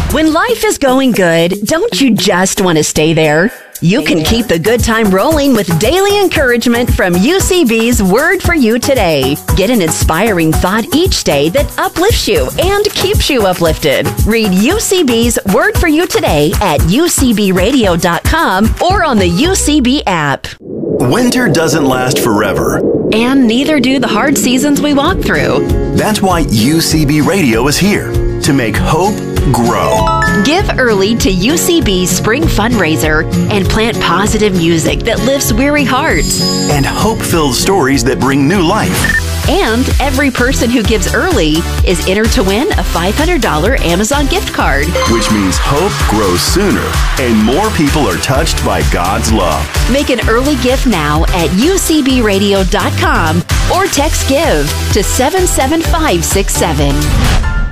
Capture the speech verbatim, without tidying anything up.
When life is going good, don't you just want to stay there? You can keep the good time rolling with daily encouragement from U C B's Word for You Today. Get an inspiring thought each day that uplifts you and keeps you uplifted. Read U C B's Word for You Today at U C B radio dot com or on the U C B app. Winter doesn't last forever. And neither do the hard seasons we walk through. That's why U C B Radio is here to make hope grow. Give early to U C B's spring fundraiser and plant positive music that lifts weary hearts. And hope-filled stories that bring new life. And every person who gives early is entered to win a five hundred dollars Amazon gift card. Which means hope grows sooner and more people are touched by God's love. Make an early gift now at U C B radio dot com or text GIVE to seven seven five six seven.